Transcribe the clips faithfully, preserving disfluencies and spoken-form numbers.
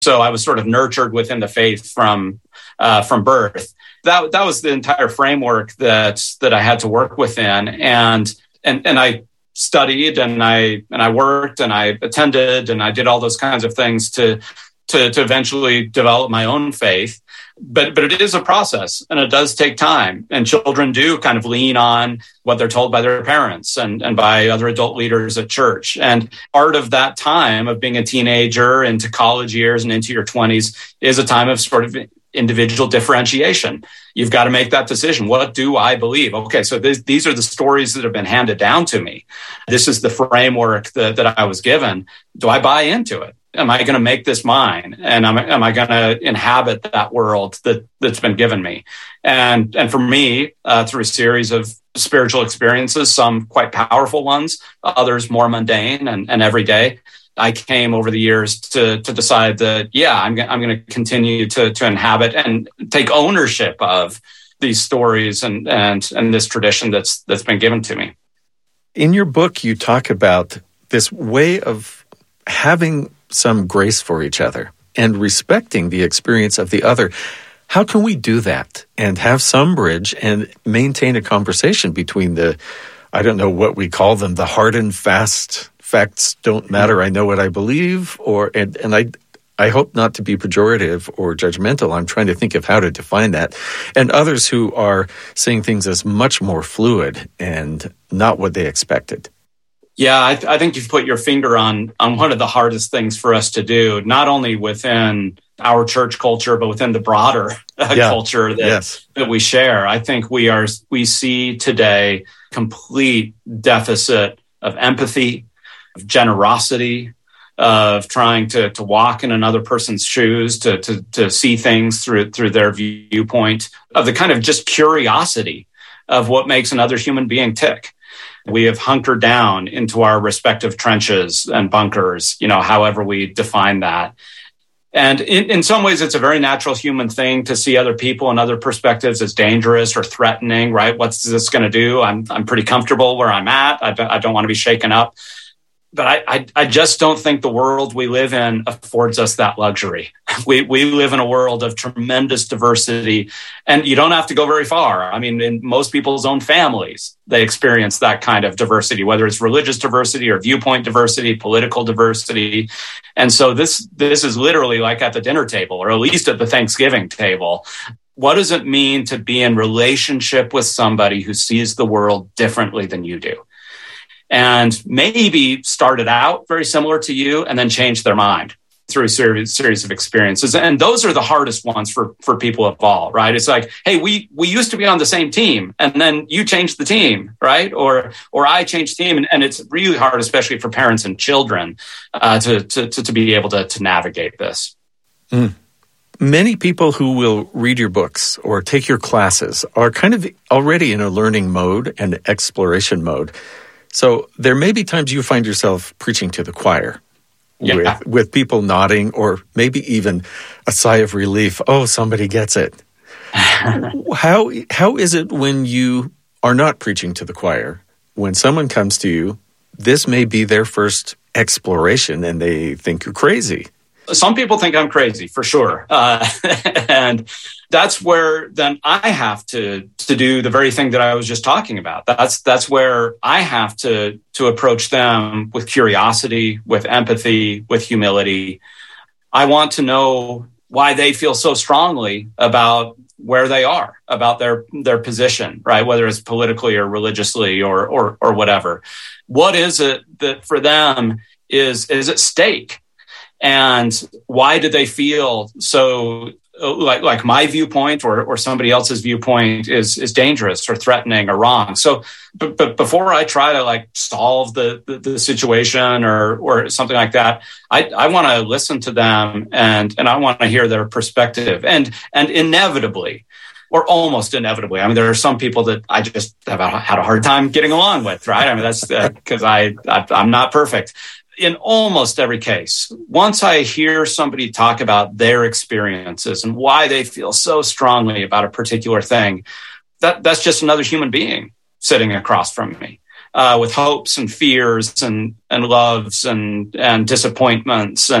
So I was sort of nurtured within the faith from uh, from birth. That that was the entire framework that that I had to work within, and and and I studied and I and I worked and I attended and I did all those kinds of things to to to eventually develop my own faith. But but it is a process, and it does take time. And children do kind of lean on what they're told by their parents and, and by other adult leaders at church. And part of that time of being a teenager into college years and into your twenties is a time of sort of individual differentiation. You've got to make that decision. What do I believe? Okay, so this, these are the stories that have been handed down to me. This is the framework that, that I was given. Do I buy into it? Am I going to make this mine? And am, am I going to inhabit that world that, that's been given me? And, and for me, uh, through a series of spiritual experiences, some quite powerful ones, others more mundane and, and everyday, I came over the years to to decide that, yeah, I'm, I'm going to continue to to inhabit and take ownership of these stories and, and, and this tradition that's that's been given to me. In your book, you talk about this way of having some grace for each other and respecting the experience of the other. How can we do that and have some bridge and maintain a conversation between the, I don't know what we call them, the hard and fast facts don't matter, I know what I believe, or and, and I I hope not to be pejorative or judgmental. I'm trying to think of how to define that. And others who are seeing things as much more fluid and not what they expected. Yeah, I, th- I think you've put your finger on on one of the hardest things for us to do, not only within our church culture, but within the broader uh, yeah. culture that, yes. that we share. I think we are we see today complete deficit of empathy, of generosity, of trying to to walk in another person's shoes, to to to see things through through their viewpoint, of the kind of just curiosity of what makes another human being tick. We have hunkered down into our respective trenches and bunkers, you know, however we define that. And in, in some ways, it's a very natural human thing to see other people and other perspectives as dangerous or threatening, right? What's this going to do? I'm I'm pretty comfortable where I'm at. I don't, I don't want to be shaken up. But I, I, I just don't think the world we live in affords us that luxury. We we live in a world of tremendous diversity, and you don't have to go very far. I mean, in most people's own families, they experience that kind of diversity, whether it's religious diversity or viewpoint diversity, political diversity. And so this this is literally like at the dinner table, or at least at the Thanksgiving table. What does it mean to be in relationship with somebody who sees the world differently than you do? And maybe started out very similar to you and then changed their mind through a series, series of experiences. And those are the hardest ones for, for people of all, right? It's like, hey, we we used to be on the same team, and then you changed the team, right? Or or I changed the team. And, and it's really hard, especially for parents and children, uh, to, to, to, to be able to, to navigate this. Mm. Many people who will read your books or take your classes are kind of already in a learning mode and exploration mode. So there may be times you find yourself preaching to the choir yeah. with, with people nodding, or maybe even a sigh of relief. Oh, somebody gets it. how how is it when you are not preaching to the choir? When someone comes to you, this may be their first exploration and they think you're crazy. Some people think I'm crazy, for sure. Uh, and that's where then I have to to do the very thing that I was just talking about. That's that's where I have to to approach them with curiosity, with empathy, with humility. I want to know why they feel so strongly about where they are, about their their position, right? Whether it's politically or religiously or or or whatever. What is it that for them is is at stake? And why do they feel so like like my viewpoint or or somebody else's viewpoint is is dangerous or threatening or wrong? So, but, but before I try to like solve the the, the situation or or something like that, I I want to listen to them and and I want to hear their perspective. And and inevitably, or almost inevitably, I mean, there are some people that I just have had a hard time getting along with, right? I mean, that's because uh, I, I I'm not perfect. In almost every case, once I hear somebody talk about their experiences and why they feel so strongly about a particular thing, that that's just another human being sitting across from me uh, with hopes and fears and and loves and and disappointments and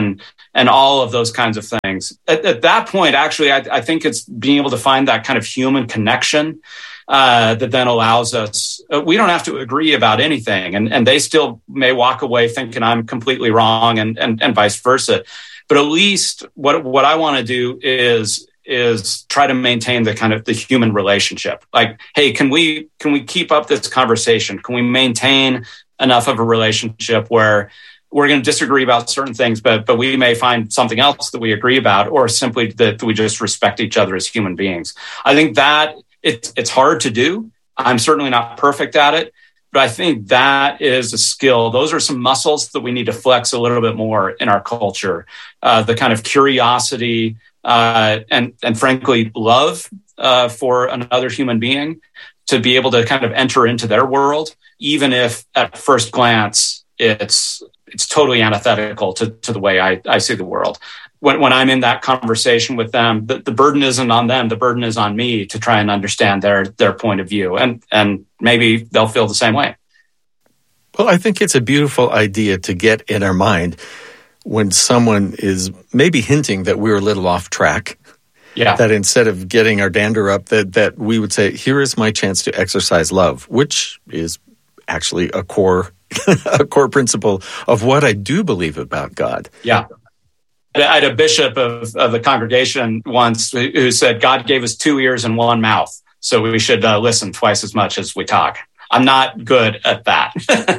and all of those kinds of things. At, at that point, actually, I, I think it's being able to find that kind of human connection uh, that then allows us, uh, we don't have to agree about anything. And, and they still may walk away thinking I'm completely wrong and, and, and vice versa. But at least what, what I want to do is, is try to maintain the kind of the human relationship. Like, hey, can we, can we keep up this conversation? Can we maintain enough of a relationship where we're going to disagree about certain things, but but we may find something else that we agree about, or simply that we just respect each other as human beings. I think that it's it's hard to do. I'm certainly not perfect at it, but I think that is a skill. Those are some muscles that we need to flex a little bit more in our culture. Uh, the kind of curiosity uh, and and frankly love uh, for another human being, to be able to kind of enter into their world, even if at first glance it's it's totally antithetical to, to the way I, I see the world. When, when I'm in that conversation with them, the, the burden isn't on them. The burden is on me to try and understand their their point of view. And, and maybe they'll feel the same way. Well, I think it's a beautiful idea to get in our mind when someone is maybe hinting that we're a little off track. Yeah. That instead of getting our dander up, that, that we would say, here is my chance to exercise love, which is actually a core a core principle of what I do believe about God. Yeah. I had a bishop of, of the congregation once who said, God gave us two ears and one mouth, so we should uh, listen twice as much as we talk. I'm not good at that.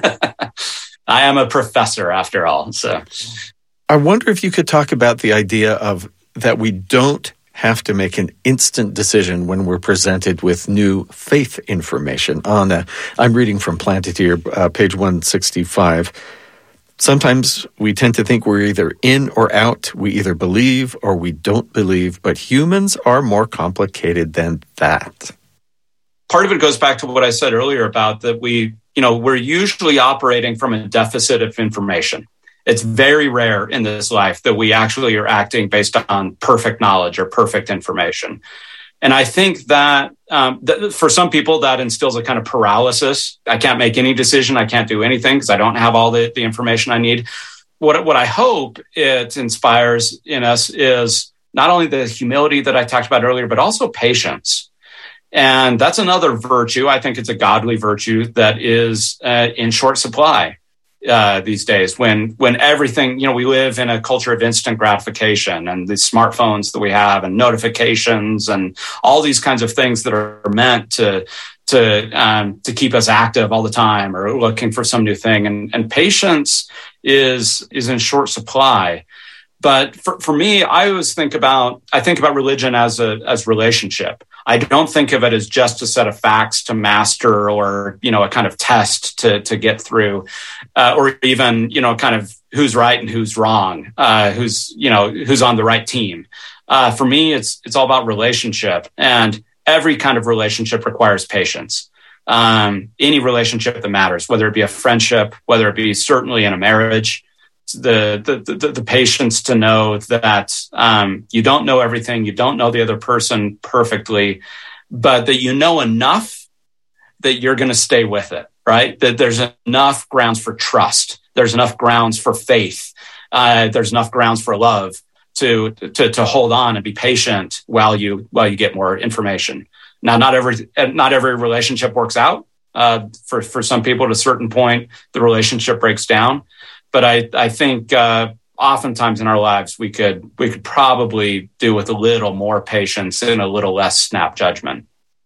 I am a professor after all. So I wonder if you could talk about the idea of that we don't have to make an instant decision when we're presented with new faith information. On a, I'm reading from Planted Here, uh, page one sixty-five. Sometimes we tend to think we're either in or out. We either believe or we don't believe, but humans are more complicated than that. Part of it goes back to what I said earlier about that we, you know, we're usually operating from a deficit of information. It's very rare in this life that we actually are acting based on perfect knowledge or perfect information. And I think that um, th- for some people, that instills a kind of paralysis. I can't make any decision. I can't do anything because I don't have all the, the information I need. What, what I hope it inspires in us is not only the humility that I talked about earlier, but also patience. And that's another virtue. I think it's a godly virtue that is uh, in short supply. Uh, these days, when when everything, you know, we live in a culture of instant gratification and the smartphones that we have and notifications and all these kinds of things that are meant to to um, to keep us active all the time or looking for some new thing. And, and patience is is in short supply. But for, for me, I always think about I think about religion as a as relationship. I don't think of it as just a set of facts to master or, you know, a kind of test to to get through, uh, or even, you know, kind of who's right and who's wrong, uh, who's, you know, who's on the right team. Uh, for me, it's it's all about relationship, and every kind of relationship requires patience. Um, any relationship that matters, whether it be a friendship, whether it be certainly in a marriage. The, the the the patience to know that um, you don't know everything, you don't know the other person perfectly, but that you know enough that you're going to stay with it, right? That there's enough grounds for trust, there's enough grounds for faith, uh, there's enough grounds for love to to to hold on and be patient while you while you get more information. Now, not every not every relationship works out. Uh, for for some people, at a certain point, the relationship breaks down. But I, I think uh, oftentimes in our lives, we could we could probably do with a little more patience and a little less snap judgment.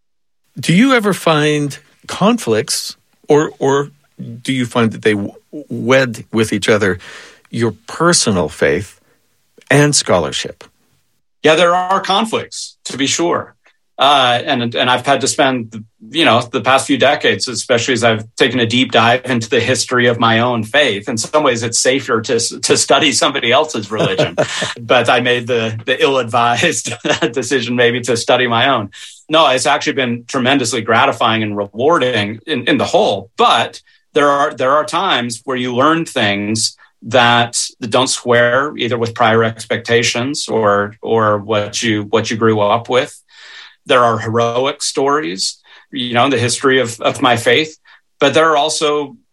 Do you ever find conflicts, or or do you find that they wed with each other your personal faith and scholarship? Yeah, there are conflicts, to be sure. Uh, and and I've had to spend, you know, the past few decades, especially as I've taken a deep dive into the history of my own faith. In some ways, it's safer to to study somebody else's religion, but I made the the ill-advised decision maybe to study my own. No, it's actually been tremendously gratifying and rewarding in, in the whole. But there are there are times where you learn things that, that don't square either with prior expectations or or what you what you grew up with. There are heroic stories, you know, in the history of, of my faith, but there are also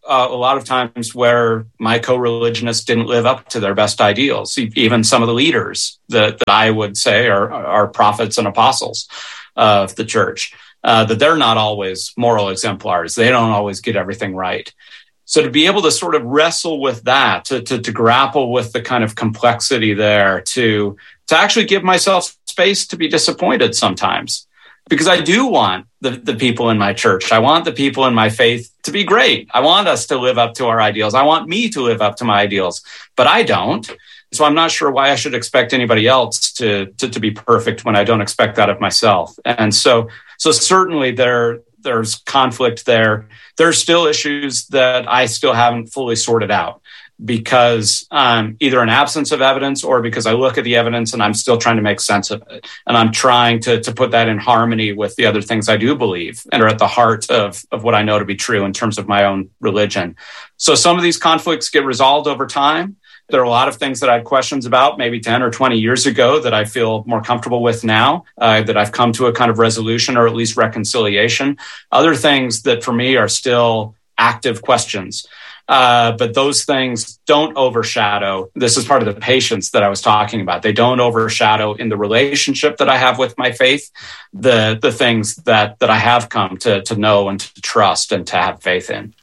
uh, a lot of times where my co-religionists didn't live up to their best ideals. Even some of the leaders that, that I would say are, are prophets and apostles of the church, uh, that they're not always moral exemplars. They don't always get everything right. So to be able to sort of wrestle with that, to, to, to grapple with the kind of complexity there, to, to actually give myself space to be disappointed sometimes. Because I do want the, the people in my church. I want the people in my faith to be great. I want us to live up to our ideals. I want me to live up to my ideals, but I don't. So I'm not sure why I should expect anybody else to, to, to be perfect when I don't expect that of myself. And so, so certainly there, there's conflict there. There's still issues that I still haven't fully sorted out, because um, either an absence of evidence or because I look at the evidence and I'm still trying to make sense of it. And I'm trying to, to put that in harmony with the other things I do believe and are at the heart of, of what I know to be true in terms of my own religion. So some of these conflicts get resolved over time. There are a lot of things that I had questions about maybe ten or twenty years ago that I feel more comfortable with now, uh, that I've come to a kind of resolution or at least reconciliation. Other things that for me are still active questions. Uh, but those things don't overshadow. This is part of the patience that I was talking about. They don't overshadow in the relationship that I have with my faith, the the things that that I have come to to know and to trust and to have faith in.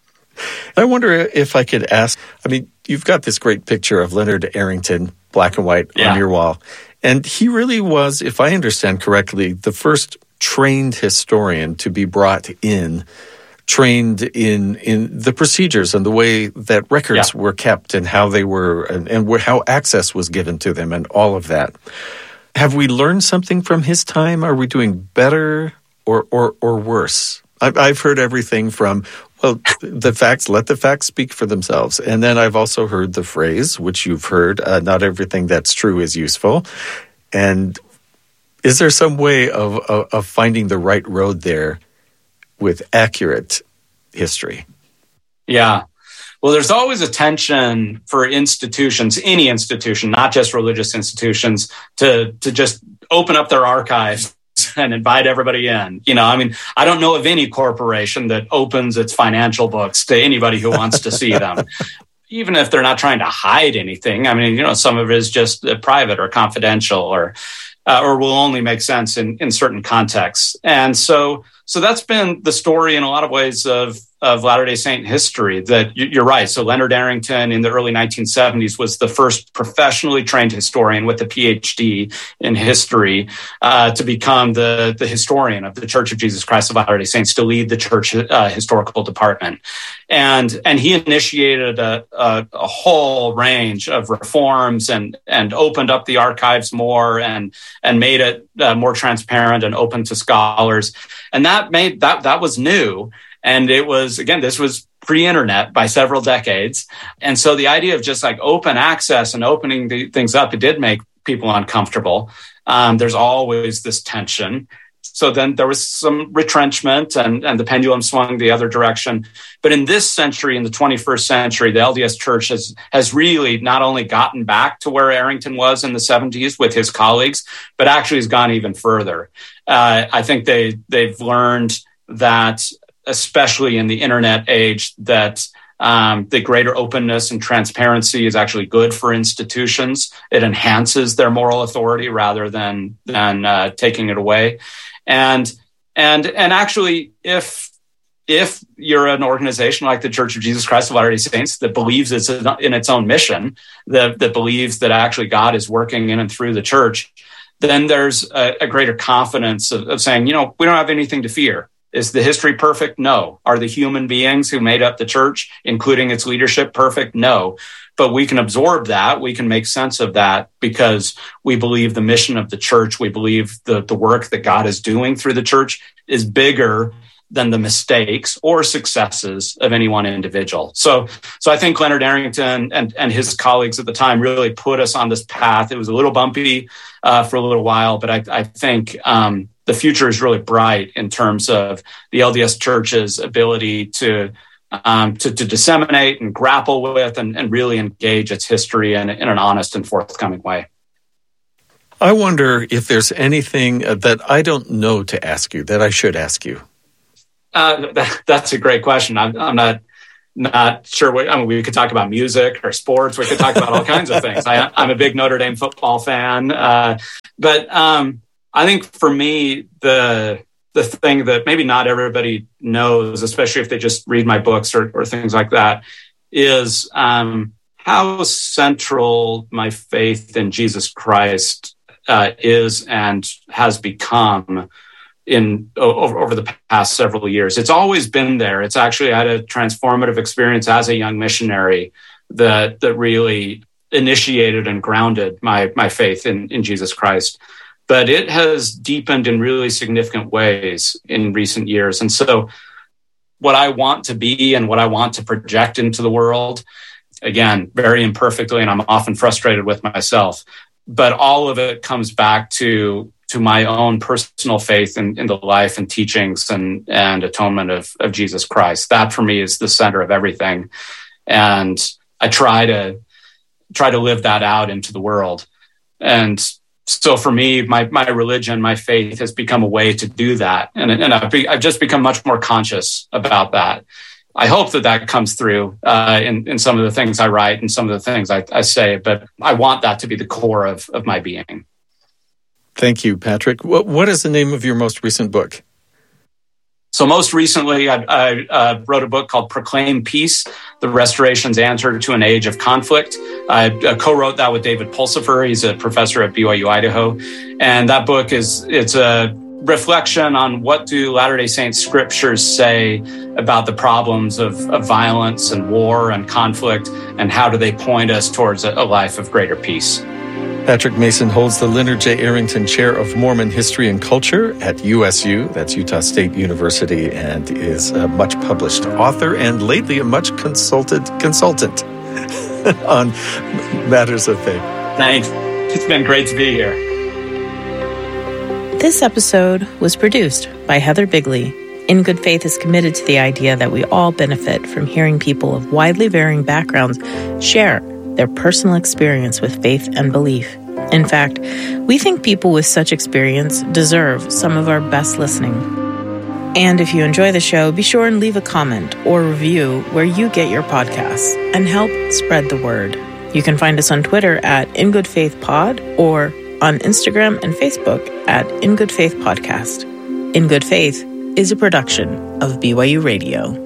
I wonder if I could ask, I mean, you've got this great picture of Leonard Arrington, black and white, yeah, on your wall. And he really was, if I understand correctly, the first trained historian to be brought in, trained in in the procedures and the way that records yeah. were kept and how they were, and, and where, how access was given to them and all of that. Have we learned something from his time? Are we doing better or or, or worse? I've, I've heard everything from, well, the facts, let the facts speak for themselves. And then I've also heard the phrase, which you've heard, uh, not everything that's true is useful. And is there some way of, of, of finding the right road there with accurate history? Yeah. Well, there's always a tension for institutions, any institution, not just religious institutions, to, to just open up their archives and invite everybody in. You know, I mean, I don't know of any corporation that opens its financial books to anybody who wants to see them, even if they're not trying to hide anything. I mean, you know, some of it is just uh, private or confidential, or uh, or will only make sense in, in certain contexts. And so, so that's been the story in a lot of ways of of Latter-day Saint history, that you're right. So Leonard Arrington in the early nineteen seventies was the first professionally trained historian with a P H D in history uh, to become the, the historian of the Church of Jesus Christ of Latter-day Saints, to lead the church uh, historical department. And and he initiated a, a, a whole range of reforms and and opened up the archives more and and made it uh, more transparent and open to scholars. And that made that that was new. And it was, again, this was pre-internet by several decades. And so the idea of just like open access and opening the things up, it did make people uncomfortable. Um, there's always this tension. So then there was some retrenchment and, and the pendulum swung the other direction. But in this century, in the twenty-first century, the L D S Church has, has really not only gotten back to where Arrington was in the seventies with his colleagues, but actually has gone even further. Uh, I think they, they've learned that, especially in the internet age, that um, the greater openness and transparency is actually good for institutions. It enhances their moral authority rather than than uh, taking it away. And and and actually, if if you're an organization like the Church of Jesus Christ of Latter-day Saints that believes it's in its own mission, that that believes that actually God is working in and through the church, then there's a, a greater confidence of, of saying, you know, we don't have anything to fear. Is the history perfect? No. Are the human beings who made up the church, including its leadership, perfect? No. But we can absorb that. We can make sense of that because we believe the mission of the church. We believe the, the work that God is doing through the church is bigger than the mistakes or successes of any one individual. So, so I think Leonard Arrington and, and his colleagues at the time really put us on this path. It was a little bumpy uh, for a little while, but I, I think um, the future is really bright in terms of the L D S Church's ability to um, to, to disseminate and grapple with and, and really engage its history in, in an honest and forthcoming way. I wonder if there's anything that I don't know to ask you that I should ask you. Uh, that, that's a great question. I'm, I'm not not sure what, I mean, we could talk about music or sports. We could talk about all kinds of things. I, I'm a big Notre Dame football fan. Uh, but um, I think for me, the the thing that maybe not everybody knows, especially if they just read my books or, or things like that, is um, how central my faith in Jesus Christ uh, is and has become in over, over the past several years. It's always been there. It's actually, I had a transformative experience as a young missionary that that really initiated and grounded my my faith in, in Jesus Christ. But it has deepened in really significant ways in recent years. And so what I want to be and what I want to project into the world, again, very imperfectly, and I'm often frustrated with myself, but all of it comes back to to my own personal faith in, in the life and teachings and, and atonement of, of Jesus Christ. That for me is the center of everything. And I try to try to live that out into the world. And so for me, my, my religion, my faith has become a way to do that. And, and I've, be, I've just become much more conscious about that. I hope that that comes through uh, in, in some of the things I write and some of the things I, I say, but I want that to be the core of, of my being. Thank you, Patrick. What, what is the name of your most recent book? So most recently, I, I uh, wrote a book called Proclaim Peace, The Restoration's Answer to an Age of Conflict. I uh, co-wrote that with David Pulsipher. He's a professor at B Y U Idaho. And that book is, it's a reflection on what do Latter-day Saints scriptures say about the problems of, of violence and war and conflict, and how do they point us towards a, a life of greater peace. Patrick Mason holds the Leonard J. Arrington Chair of Mormon History and Culture at U S U, that's Utah State University, and is a much published author and lately a much consulted consultant on matters of faith. Thanks. It's been great to be here. This episode was produced by Heather Bigley. In Good Faith is committed to the idea that we all benefit from hearing people of widely varying backgrounds share their personal experience with faith and belief. In fact, we think people with such experience deserve some of our best listening. And if you enjoy the show, be sure and leave a comment or review where you get your podcasts and help spread the word. You can find us on Twitter at In Good Faith Pod or on Instagram and Facebook at In Good Faith Podcast. In Good Faith is a production of B Y U Radio.